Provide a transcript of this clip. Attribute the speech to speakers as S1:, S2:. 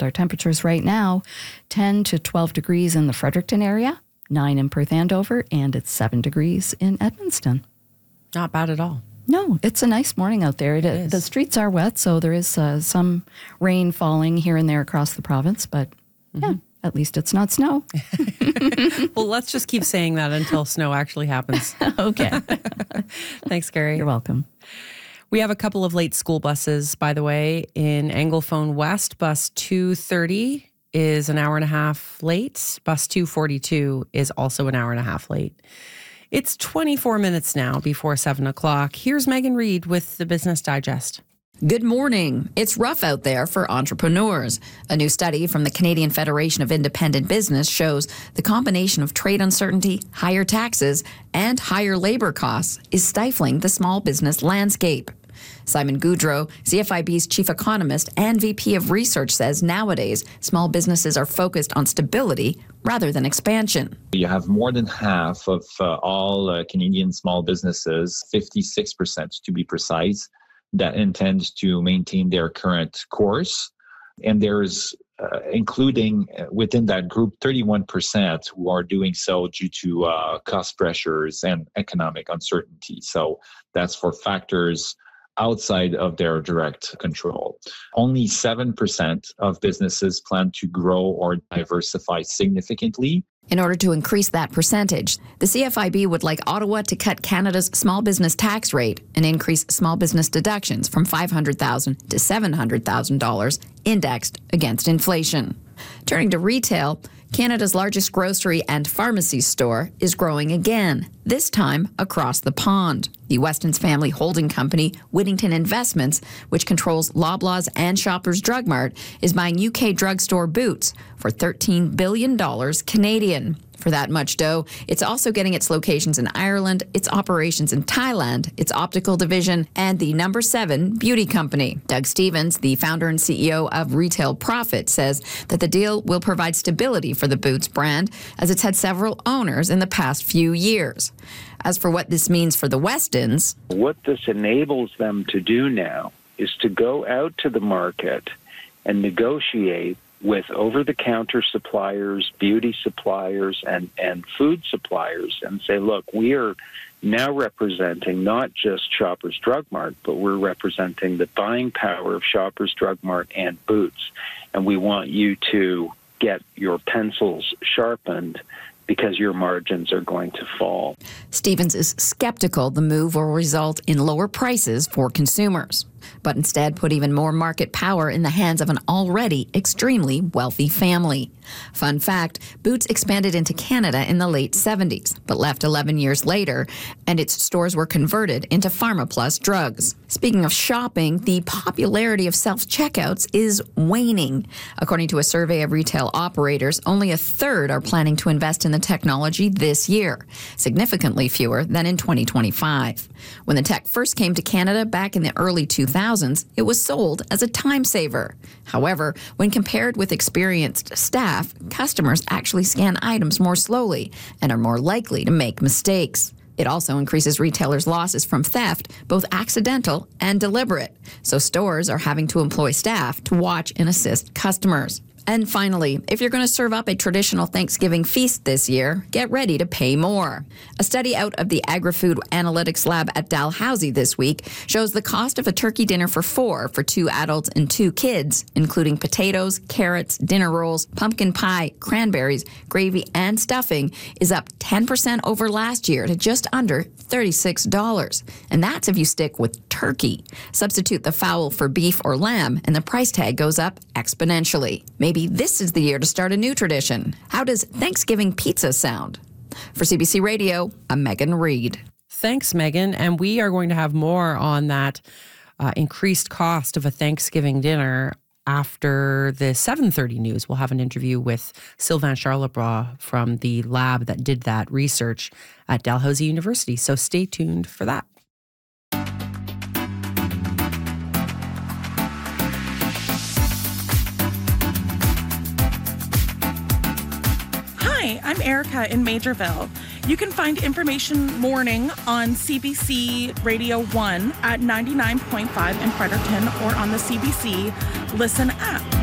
S1: our temperatures right now, 10 to 12 degrees in the Fredericton area, 9 in Perth Andover, and it's 7 degrees in Edmundston.
S2: Not bad at all.
S1: No, it's a nice morning out there.
S2: It is.
S1: The streets are wet, so there is some rain falling here and there across the province, but yeah, at least it's not snow.
S2: Well, let's just keep saying that until snow actually happens.
S1: Okay.
S2: Thanks, Gary.
S1: You're welcome.
S2: We have a couple of late school buses, by the way. In Anglophone West, bus 230 is an hour and a half late. Bus 242 is also an hour and a half late. It's 24 minutes now before 7 o'clock. Here's Megan Reid with the Business Digest.
S3: Good morning. It's rough out there for entrepreneurs. A new study from the Canadian Federation of Independent Business shows the combination of trade uncertainty, higher taxes, and higher labor costs is stifling the small business landscape. Simon Goudreau, CFIB's chief economist and VP of research, says nowadays small businesses are focused on stability rather than expansion.
S4: You have more than half of all Canadian small businesses, 56% to be precise, that intend to maintain their current course. And there's, including within that group, 31% who are doing so due to cost pressures and economic uncertainty. So that's for factors outside of their direct control. Only 7% of businesses plan to grow or diversify significantly.
S3: In order to increase that percentage, the CFIB would like Ottawa to cut Canada's small business tax rate and increase small business deductions from $500,000 to $700,000 indexed against inflation. Turning to retail, Canada's largest grocery and pharmacy store is growing again, this time across the pond. The Weston's family holding company, Whittington Investments, which controls Loblaws and Shoppers Drug Mart, is buying UK drugstore Boots for $13 billion Canadian. For that much dough, it's also getting its locations in Ireland, its operations in Thailand, its optical division, and the number 7 beauty company. Doug Stevens, the founder and CEO of Retail Profit, says that the deal will provide stability for the Boots brand, as it's had several owners in the past few years. As for what this means for the Westons,
S5: what this enables them to do now is to go out to the market and negotiate with over-the-counter suppliers, beauty suppliers, and food suppliers, and say, look, we are now representing not just Shoppers Drug Mart, but we're representing the buying power of Shoppers Drug Mart and Boots. And we want you to get your pencils sharpened because your margins are going to fall.
S3: Stevens is skeptical the move will result in lower prices for consumers, but instead put even more market power in the hands of an already extremely wealthy family. Fun fact, Boots expanded into Canada in the late 70s, but left 11 years later, and its stores were converted into PharmaPlus drugs. Speaking of shopping, the popularity of self-checkouts is waning. According to a survey of retail operators, only a third are planning to invest in the technology this year, significantly fewer than in 2025. When the tech first came to Canada back in the early 2000s, it was sold as a time saver. However, when compared with experienced staff, customers actually scan items more slowly and are more likely to make mistakes. It also increases retailers' losses from theft, both accidental and deliberate. So stores are having to employ staff to watch and assist customers. And finally, if you're going to serve up a traditional Thanksgiving feast this year, get ready to pay more. A study out of the Agri-Food Analytics Lab at Dalhousie this week shows the cost of a turkey dinner for 4 for 2 adults and 2 kids, including potatoes, carrots, dinner rolls, pumpkin pie, cranberries, gravy, and stuffing, is up 10% over last year to just under $36. And that's if you stick with turkey. Substitute the fowl for beef or lamb, and the price tag goes up exponentially. Maybe this is the year to start a new tradition. How does Thanksgiving pizza sound? For CBC Radio, I'm Megan Reid.
S2: Thanks, Megan. And we are going to have more on that increased cost of a Thanksgiving dinner after the 7:30 news. We'll have an interview with Sylvain Charlebois from the lab that did that research at Dalhousie University. So stay tuned for that.
S6: Hi, I'm Erica in Majorville. You can find Information Morning on CBC Radio 1 at 99.5 in Fredericton or on the CBC Listen app.